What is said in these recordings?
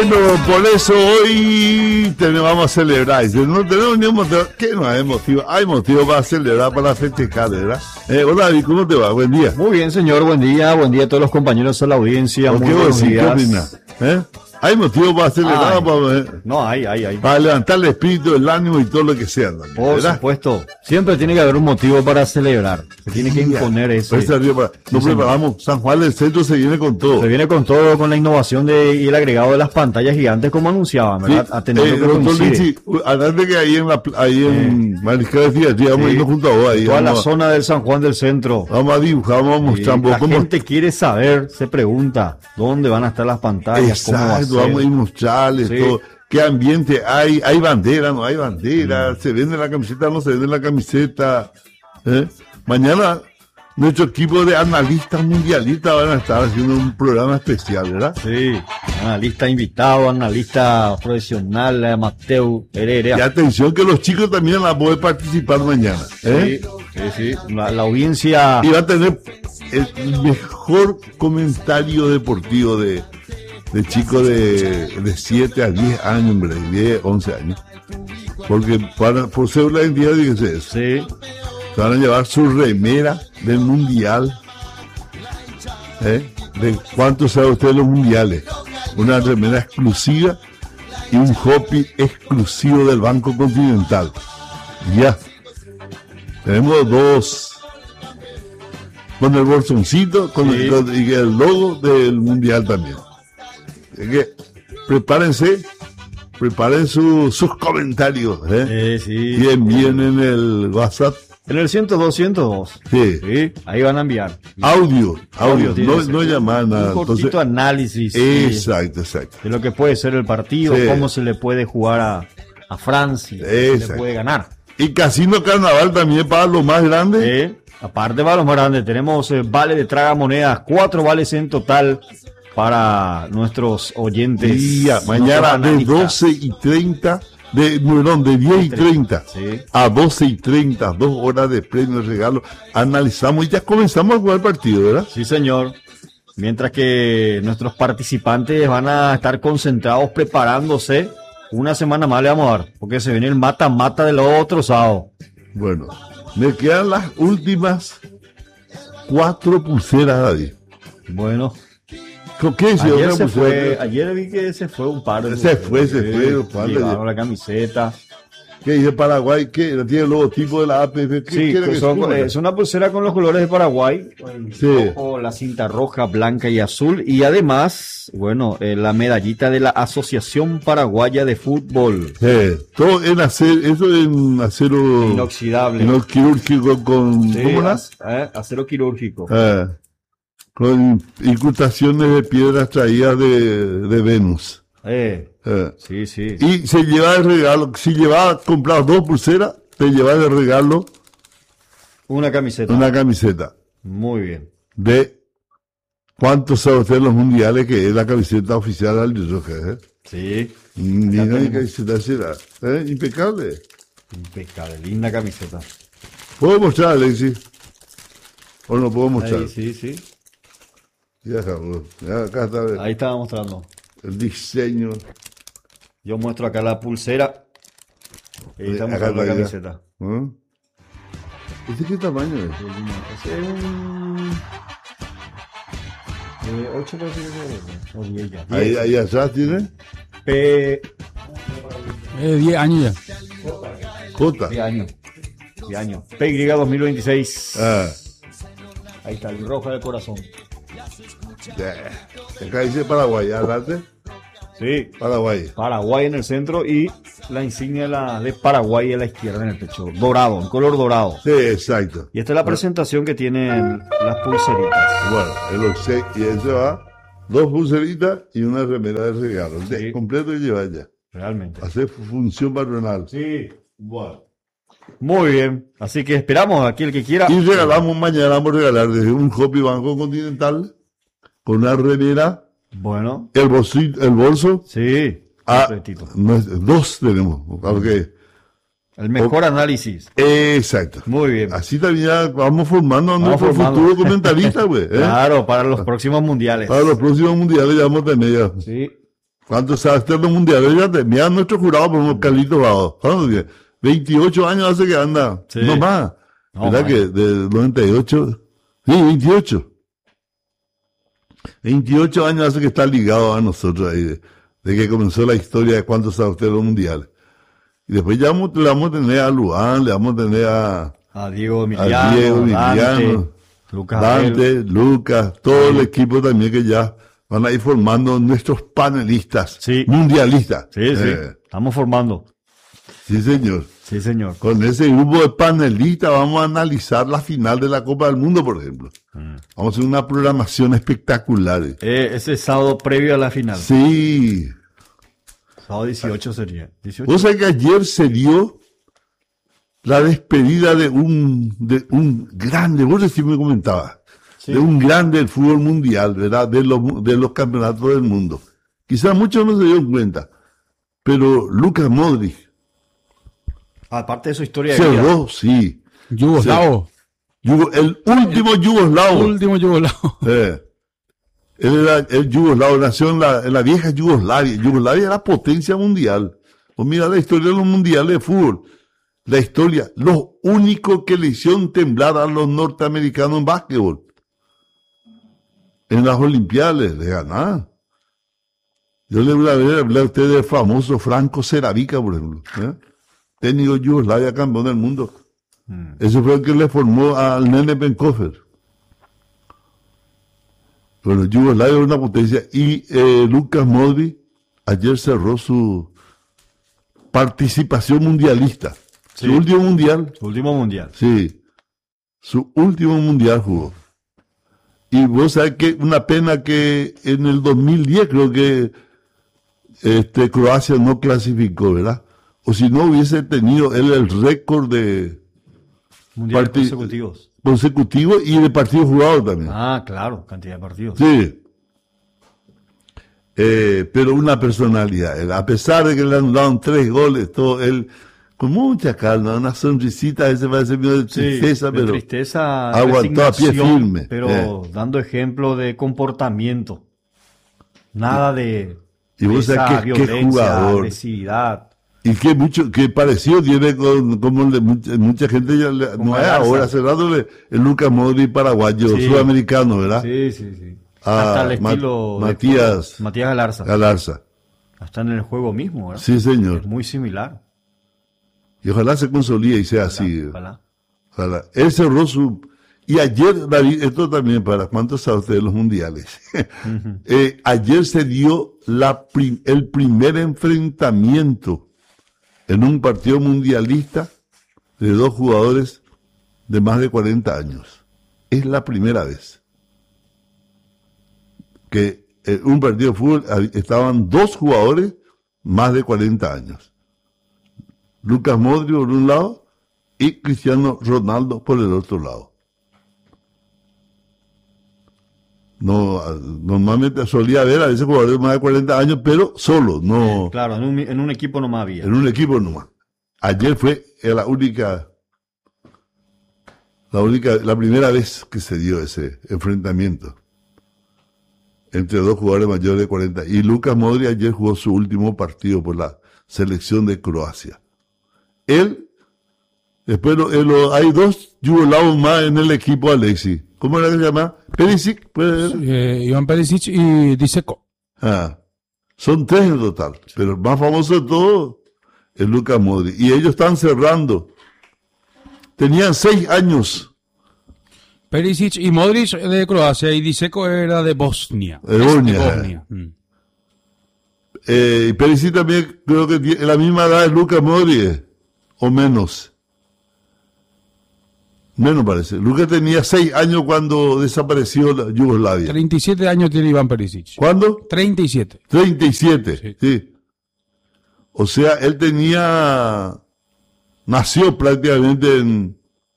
Bueno, por eso hoy vamos a celebrar. No tenemos ni un motivo. ¿Qué no hay motivo? Hay motivo para celebrar, para festejar, ¿verdad? Hola, David, ¿cómo te va? Buen día. Muy bien, señor, buen día a todos los compañeros de la audiencia. Muy buenos días. Hay motivo para celebrar, No, hay. Para levantar el espíritu, el ánimo y todo lo que sea. También, por supuesto, siempre tiene que haber un motivo para celebrar. Se tiene que imponer eso. Nos preparamos. San Juan del Centro se viene con todo. Se viene con todo, con la innovación y el agregado de las pantallas gigantes, como anunciaban, ¿verdad? Sí. Atendiendo que Lichi, adelante que ahí en Mariscal de Fíjate, vamos a irnos junto a vos ahí. Toda la zona del San Juan del Centro. Vamos a dibujar, vamos a mostrar un poco. La gente quiere saber, se pregunta, ¿dónde van a estar las pantallas? Exacto, ¿Cómo va a ser? vamos a ir mostrarles todo. ¿Qué ambiente hay? ¿Hay bandera? ¿No hay bandera? ¿Se vende la camiseta? ¿No se vende la camiseta? Mañana nuestro equipo de analistas mundialistas van a estar haciendo un programa especial, ¿verdad? Sí, analista invitado, analista profesional, Mateo Herrera. Y atención que los chicos también van a poder participar mañana. Sí. La audiencia... Y va a tener el mejor comentario deportivo de chicos de 7 a 10 años, hombre, 10, 11 años. Porque por ser la identidad, dígase eso. Sí. Se van a llevar su remera del mundial. ¿De cuánto sabe usted de los mundiales? Una remera exclusiva y un hoppy exclusivo del Banco Continental. Ya. Tenemos dos. Con el bolsoncito y el logo del mundial también. Así que preparen sus comentarios, y envíen en el WhatsApp. En el 102. Sí, ahí van a enviar. Audio, no llamar nada. Un cortito análisis. Exacto. De lo que puede ser el partido, cómo se le puede jugar a Francia, se le puede ganar. Y Casino Carnaval también para los más grandes. Aparte para los más grandes, tenemos vale de tragamonedas, 4 vales en total para nuestros oyentes. Mañana de 12:30. De 10:30 a 12:30, 2 horas de premios, regalos, analizamos y ya comenzamos a jugar el partido, ¿verdad? Sí, señor. Mientras que nuestros participantes van a estar concentrados preparándose, una semana más le vamos a dar, porque se viene el mata-mata del otro sábado. Bueno, me quedan las últimas 4 pulseras, David. Bueno. ¿Qué decía? Ayer vi que se fue un par de... Se fue un par de... Llevaron la camiseta. ¿Qué dice Paraguay? ¿Qué? ¿Tiene el logotipo de la APF? Sí, es una pulsera con los colores de Paraguay. Rojo, la cinta roja, blanca y azul. Y además, la medallita de la Asociación Paraguaya de Fútbol. Todo en acero... Inoxidable. No quirúrgico con... ¿Cómo es? Acero quirúrgico. Con incrustaciones de piedras traídas de Venus. Sí. Y se lleva de regalo, si llevaba comprar 2 pulseras, te lleva de regalo una camiseta. Muy bien. De ¿cuántos sabe usted en los mundiales que es la camiseta oficial al Roja? Sí. Linda camiseta será. Impecable. Linda camiseta. ¿Puedo mostrar, Alexis? ¿O no puedo mostrar? Sí. Ya, acá está. Ahí estaba mostrando. El diseño. Yo muestro acá la pulsera. Ahí está mostrando la camiseta. ¿Este qué tamaño es? Ese es un... 8 o 10 ya. Ahí atrás tiene. 10 años ya. J. 10 años. PY 2026. Ahí está, el rojo del corazón. Acá dice Paraguay, adelante. Sí. Paraguay en el centro y la insignia de Paraguay a la izquierda en el pecho. Dorado, en color dorado. Sí, exacto. Y esta es la presentación que tienen las pulseritas. Bueno, y eso va 2 pulseritas y una remera de regalo. Sí. Completo y lleva ya. Realmente. Hacer función patronal. Sí. Bueno. Muy bien. Así que esperamos aquí el que quiera. Y mañana vamos a regalar desde un hoppy Banco Continental con una remera. Bueno. El bolso. Sí. 2 tenemos. Porque el mejor análisis. Exacto. Muy bien. Así también ya vamos formando a nuestro futuro comentarista, güey. Claro, para los próximos mundiales. Para los próximos mundiales ya vamos a tener ya. Sí. ¿Cuántos sabes de los mundiales? Mira nuestro jurado por unos Carlitos Vago. 28 años hace que anda. Sí. No más. No, ¿verdad que de 98? Sí, 28. 28 años hace que está ligado a nosotros ahí, de que comenzó la historia de cuántos sabe usted de los mundiales. Y después ya le vamos a tener a Luan, le vamos a tener a Diego Emiliano, Dante, Lucas, todo el equipo también que ya van a ir formando nuestros panelistas mundialistas. Sí, estamos formando. Sí, señor. Sí, señor. Con ese grupo de panelistas vamos a analizar la final de la Copa del Mundo, por ejemplo. Vamos a hacer una programación espectacular. Ese sábado previo a la final. Sí. Sábado 18 sería. 18. Vos sabés que ayer se dio la despedida de un grande, vos recién me comentabas, de un grande del fútbol mundial, ¿verdad? De los campeonatos del mundo. Quizás muchos no se dieron cuenta, pero Luka Modric. Aparte de su historia de vida. Sí. Yugoslavo. El último yugoslavo. Él era el yugoslavo, nació en la vieja Yugoslavia. Yugoslavia era potencia mundial. Pues mira la historia de los mundiales de fútbol. La historia, los únicos que le hicieron temblar a los norteamericanos en básquetbol. En las Olimpiadas le ganaron. Yo le voy a hablar a usted del famoso Franco Ceravica, por ejemplo. Técnico Yugoslavia, campeón del mundo. Ese fue el que le formó al Nene Benkofer. Bueno, Yugoslavia es una potencia. Y Luka Modric ayer cerró su participación mundialista. Sí. Su último mundial. Su último mundial. Sí. Su último mundial jugó. Y vos sabés que una pena que en el 2010 creo que Croacia no clasificó, ¿verdad? O si no hubiese tenido él el récord de mundiales consecutivos y de partidos jugados también. Ah, claro, cantidad de partidos. Sí. Pero una personalidad. A pesar de que le anularon 3 goles, todo él con mucha calma, una sonrisita, ese parece medio de tristeza, pero tristeza, aguantó a pie firme. Pero dando ejemplo de comportamiento. Nada de y vos sabés violencia, agresividad. Y que parecido tiene como mucha gente ya no es ahora, hace rato el Luka Modric paraguayo, sudamericano, ¿verdad? Sí. Hasta el estilo Matías Galarza. Hasta en el juego mismo, ¿verdad? Sí, señor. Es muy similar. Y ojalá se consolide y sea así. Ojalá. Él cerró su... Y ayer, David, esto también para cuántos saben ustedes de los mundiales. Ayer se dio el primer enfrentamiento en un partido mundialista de 2 jugadores de más de 40 años. Es la primera vez que en un partido de fútbol estaban 2 jugadores más de 40 años. Lucas Modric por un lado y Cristiano Ronaldo por el otro lado. No, normalmente solía haber a veces jugadores de más de 40 años, pero solo, no. Claro, en un equipo nomás había. En un equipo nomás. Ayer fue la primera vez que se dio ese enfrentamiento entre 2 jugadores mayores de 40. Y Luka Modric ayer jugó su último partido por la selección de Croacia. Después hay 2 yugoslavos más en el equipo, Alexis. ¿Cómo era que se llama? Perisic, Iván Perisic y Dzeko. Son 3 en total, pero el más famoso de todos es Luka Modric. Y ellos están cerrando. Tenían 6 años. Perisic y Modric de Croacia y Dzeko era de Bosnia. De Bosnia. Y Perisic también creo que tiene la misma edad de Luka Modric, o menos. Menos parece. Luka tenía 6 años cuando desapareció la Yugoslavia. 37 años tiene Iván Perisic. ¿Cuándo? 37. 37, sí. O sea, él nació prácticamente en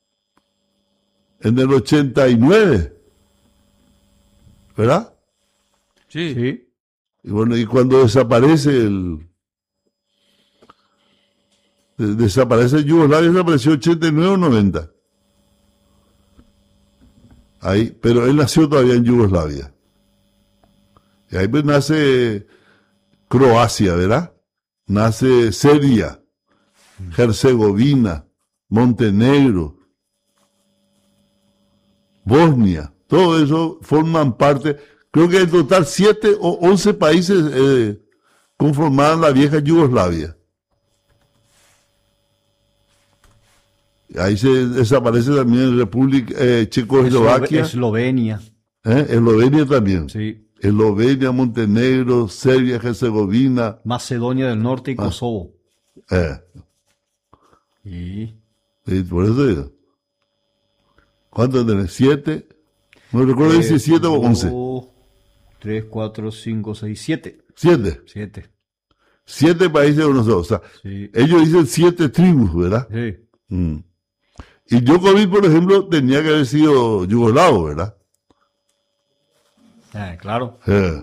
el 89, ¿verdad? Sí. Y bueno, y cuando desaparece Yugoslavia, desapareció 89 o 90. Ahí, pero él nació todavía en Yugoslavia. Y ahí pues nace Croacia, ¿verdad? Nace Serbia, Herzegovina, Montenegro, Bosnia, todo eso forman parte, creo que en total 7 o 11 países conformaban la vieja Yugoslavia. Ahí se desaparece también República Checoslovaquia. Eslovenia. Eslovenia también. Sí. Eslovenia, Montenegro, Serbia, Herzegovina. Macedonia del Norte y Kosovo. Y por eso digo. ¿Cuántos tenés? 7. No recuerdo 17 o 11. 3, 4, 5, 6, 7. 7. 7 países de nosotros. O sea, sí. Ellos dicen 7 tribus, ¿verdad? Sí. Y Djokovic, por ejemplo, tenía que haber sido yugoslavo, ¿verdad? Claro.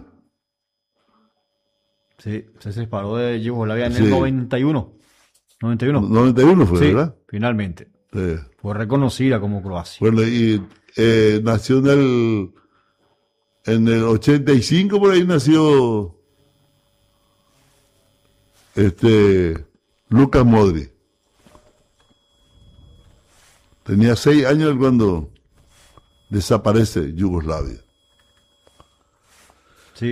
Sí, se separó de Yugoslavia en el 91. 91 fue, sí, ¿verdad? Finalmente. Fue reconocida como Croacia. Bueno, y nació en el 85, por ahí nació Lucas Modric. Tenía 6 años cuando desaparece Yugoslavia. Sí.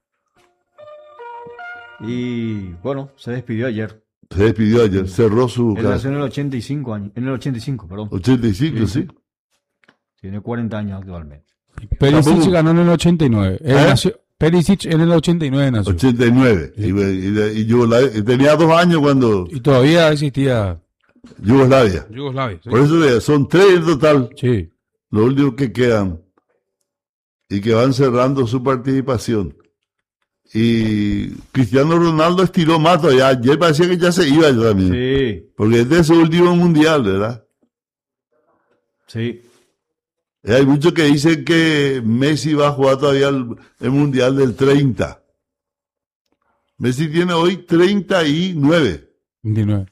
Y bueno, se despidió ayer. Cerró su... Él nació en el 85 años. En el 85, perdón. 85, sí. Tiene 40 años actualmente. Perisic ganó en el 89. Perisic en el 89 nació. 89. Sí. Y Yugoslavia tenía 2 años cuando... Y todavía existía... Yugoslavia. Sí. Por eso son 3 en total. Sí. Los últimos que quedan. Y que van cerrando su participación. Y Cristiano Ronaldo estiró más todavía. Ayer parecía que ya se iba yo también. Sí. Porque este es su último mundial, ¿verdad? Sí. Hay muchos que dicen que Messi va a jugar todavía el mundial del 30. Messi tiene hoy 39. 29.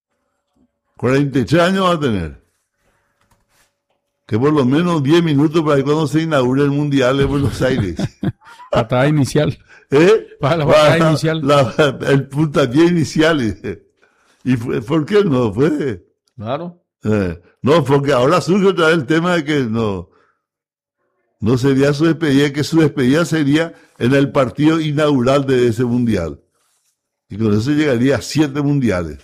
43 años va a tener. Que por lo menos 10 minutos para que cuando se inaugure el mundial de Buenos Aires. Patada inicial. Para la patada inicial. El puntapié inicial. ¿Y por qué no? Fue. Claro. No, porque ahora surge otra vez el tema de que no sería su despedida, que su despedida sería en el partido inaugural de ese mundial. Y con eso llegaría a 7 mundiales.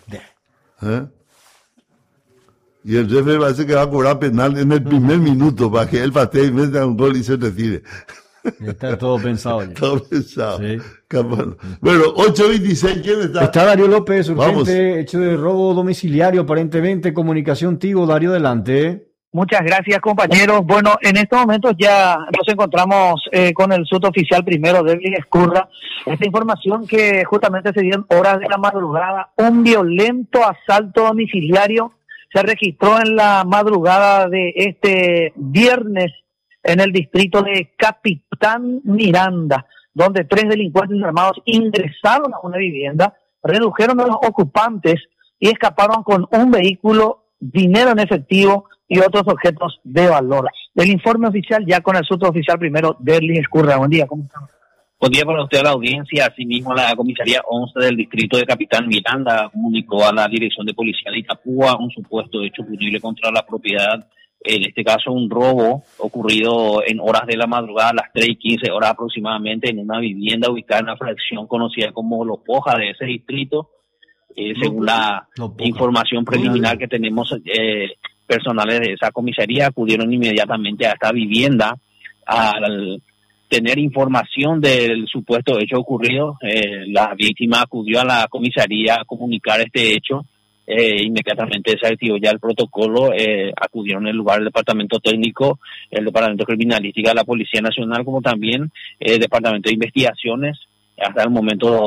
Y el jefe parece que va a cobrar penal en el primer minuto para que él patee y meta un gol y se retire. Está todo pensado ya. Todo pensado. Sí. Bueno, 8:26, ¿quién está? Está Darío López, urgente, Vamos. Hecho de robo domiciliario, aparentemente, comunicación Tigo. Darío, adelante. Muchas gracias, compañeros. Bueno, en estos momentos ya nos encontramos con el suboficial primero, Derlis Escurra. Esta información que justamente se dio en horas de la madrugada, un violento asalto domiciliario se registró en la madrugada de este viernes en el distrito de Capitán Miranda, donde 3 delincuentes armados ingresaron a una vivienda, redujeron a los ocupantes y escaparon con un vehículo, dinero en efectivo y otros objetos de valor. El informe oficial ya con el suboficial primero, Derlis Escurra. Buen día, ¿cómo están? Buen día para usted, a la audiencia. Asimismo, la comisaría 11 del distrito de Capitán Miranda comunicó a la dirección de policía de Itapúa un supuesto hecho punible contra la propiedad. En este caso, un robo ocurrido en horas de la madrugada, a las 3:15 horas aproximadamente, en una vivienda ubicada en una fracción conocida como Los Pojas de ese distrito. Según la información preliminar que tenemos, personales de esa comisaría acudieron inmediatamente a esta vivienda al tener información del supuesto hecho ocurrido. La víctima acudió a la comisaría a comunicar este hecho. Inmediatamente se activó ya el protocolo. Acudieron en el lugar el departamento técnico, el departamento criminalística de la Policía Nacional, como también el departamento de investigaciones. Hasta el momento